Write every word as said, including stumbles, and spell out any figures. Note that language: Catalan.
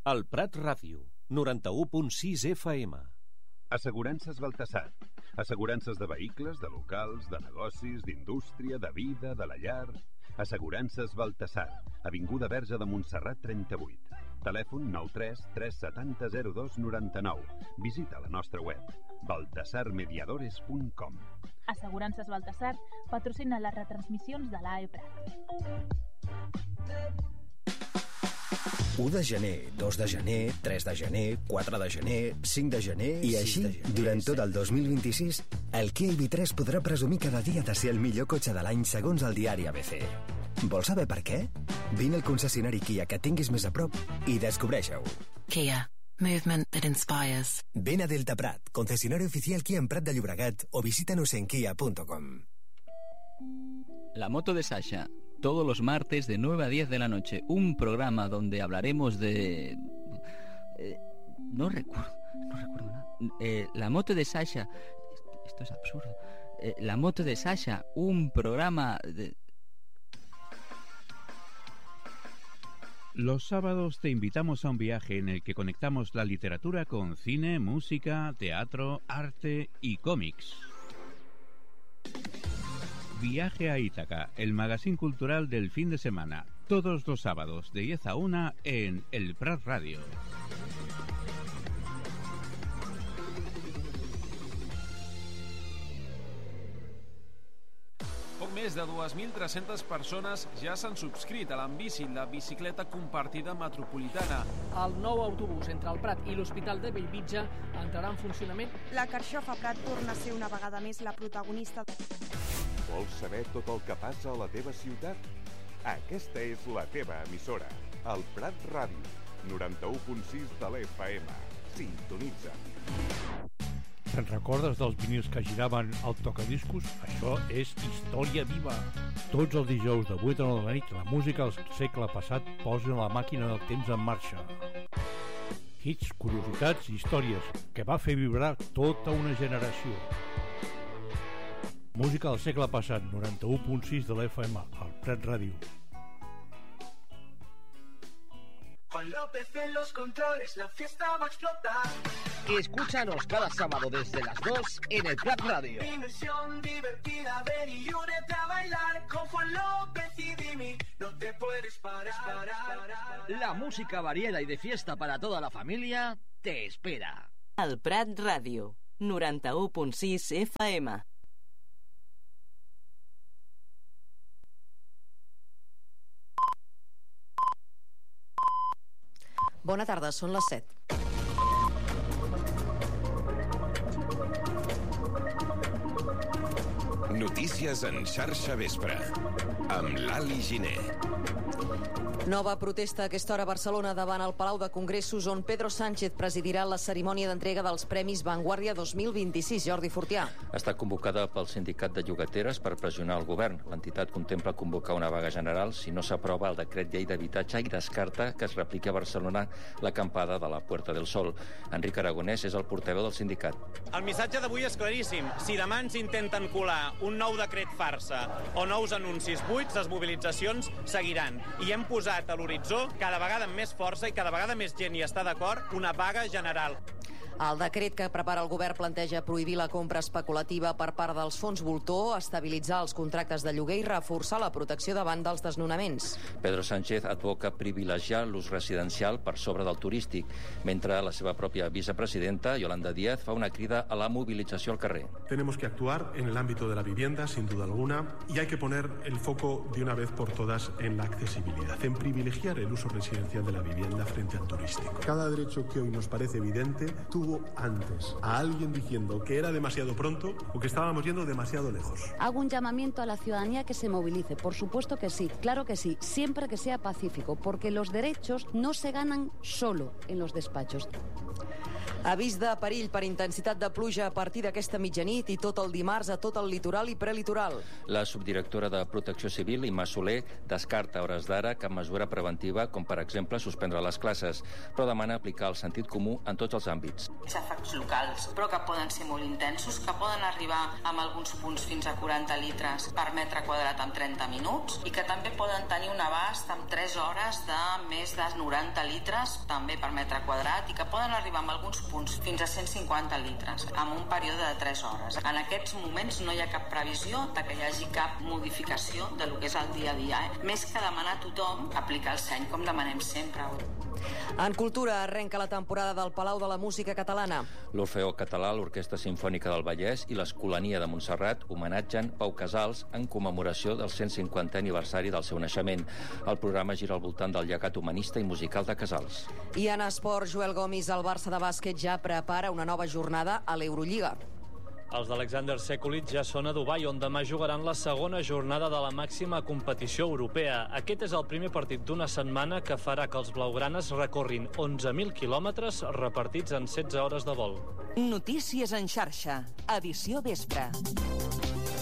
El Prat Ràdio, noranta-u punt sis F M. Assegurances Baltasar. Assegurances de vehicles, de locals, de negocis, d'indústria, de vida, de la llar. Assegurances Baltasar. Avinguda Verge de Montserrat trenta-vuit. Telèfon nou tres tres set zero zero dos nou nou. Visita la nostra web baltasar mediadores punt com. Assegurances Baltasar patrocina les retransmissions de l'A E Prat. u de gener, dos de gener, tres de gener, quatre de gener, cinc de gener... I així, de gener, durant tot el dos mil vint-i-sis, el Kia I V tres podrà presumir cada dia de ser el millor cotxe de l'any segons el diari A B C. Vols saber per què? Vine al concessionari Kia que tinguis més a prop i descobreix-ho. Kia. Movement that inspires. Ven a Delta Prat, concesionario oficial Kia en Prat de Llobregat, o visítanos en kia punto com. La moto de Sasha, todos los martes de nueve a diez de la noche, un programa donde hablaremos de... Eh, no recuerdo, no recuerdo nada. Eh, la moto de Sasha, esto, esto es absurdo. Eh, la moto de Sasha, un programa de... Los sábados te invitamos a un viaje en el que conectamos la literatura con cine, música, teatro, arte y cómics. Viaje a Ítaca, el magazín cultural del fin de semana, todos los sábados de diez a una en El Prat Radio. Poc més de dos mil tres-centes persones ja s'han subscrit a l'Ambici, la bicicleta compartida metropolitana. El nou autobús entre el Prat i l'Hospital de Bellvitge entrarà en funcionament. La Carxofa Prat torna a ser una vegada més la protagonista. Vols saber tot el que passa a la teva ciutat? Aquesta és la teva emissora, el Prat Ràdio, noranta-u punt sis de l'F M. Sintonitza. Te'n recordes dels vinils que giraven al tocadiscos? Això és història viva. Tots els dijous de vuit a nou de la nit, la música del segle passat posa la màquina del temps en marxa. Hits, curiositats i històries que va fer vibrar tota una generació. Música del segle passat, noranta-u punt sis de l'F M, al Prat Ràdio. Juan López en los controles, la fiesta va a explotar. Escúchanos cada sábado desde las dos en el Prat Radio. Dimensión divertida, ven y únete a bailar con Juan López y Dimi. No te puedes parar, parar, parar. La música variada y de fiesta para toda la familia te espera. El Prat Ràdio, noranta-u punt sis F M. Bona tarda, són les set. Notícies en xarxa vespre, amb l'Ali Giner. Nova protesta a aquesta hora a Barcelona davant el Palau de Congressos, on Pedro Sánchez presidirà la cerimònia d'entrega dels Premis Vanguardia dos mil vint-i-sis. Jordi Fortià. Està convocada pel sindicat de llogateres per pressionar el govern. L'entitat contempla convocar una vaga general si no s'aprova el decret llei d'habitatge i descarta que es repliqui a Barcelona l'acampada de la Puerta del Sol. Enric Aragonès és el portaveu del sindicat. El missatge d'avui és claríssim. Si demà ens intenten colar un nou decret farsa o nous anuncis buits, les mobilitzacions seguiran. I hem posat a l'horitzó, cada vegada amb més força i cada vegada més gent hi està d'acord, una vaga general. El decret que prepara el govern planteja prohibir la compra especulativa per part dels fons voltor, estabilitzar els contractes de lloguer i reforçar la protecció davant dels desnonaments. Pedro Sánchez advoca privilegiar l'ús residencial per sobre del turístic, mentre la seva pròpia vicepresidenta, Yolanda Díaz, fa una crida a la mobilització al carrer. Tenemos que actuar en el ámbito de la vivienda, sin duda alguna, y hay que poner el foco de una vez por todas en la accesibilidad, en privilegiar el uso residencial de la vivienda frente al turístico. Cada derecho que hoy nos parece evidente tuvo antes a alguien diciendo que era demasiado pronto o que estábamos yendo demasiado lejos. Hago un llamamiento a la ciudadanía que se movilice. Por supuesto que sí, claro que sí, siempre que sea pacífico, porque los derechos no se ganan solo en los despachos. Avís de perill per intensitat de pluja a partir d'aquesta mitjanit i tot el dimarts a tot el litoral i prelitoral. La subdirectora de Protecció Civil, Imma Soler, descarta a hores d'ara cap mesura preventiva, com per exemple suspendre les classes, però demana aplicar el sentit comú en tots els àmbits. Xàfecs locals, però que poden ser molt intensos, que poden arribar amb alguns punts fins a quaranta litres per metre quadrat en trenta minuts i que també poden tenir un abast amb tres hores de més de noranta litres també per metre quadrat i que poden arribar amb alguns punts fins a cent cinquanta litres en un període de tres hores. En aquests moments no hi ha cap previsió de que hi hagi cap modificació de lo que és el dia a dia. Eh? Més que demanar a tothom aplicar el seny com demanem sempre. En cultura arrenca la temporada del Palau de la Música Catalana. L'Orfeó Català, l'Orquestra Simfònica del Vallès i l'Escolania de Montserrat homenatgen Pau Casals en commemoració del cent cinquantè aniversari del seu naixement. El programa gira al voltant del llegat humanista i musical de Casals. I en esport, Joel Gomis, el Barça de bàsquet ja prepara una nova jornada a l'Eurolliga. Els d'Alexander Sekulic ja són a Dubai, on demà jugaran la segona jornada de la màxima competició europea. Aquest és el primer partit d'una setmana que farà que els blaugranes recorrin onze mil quilòmetres repartits en setze hores de vol. Notícies en xarxa, edició vespre.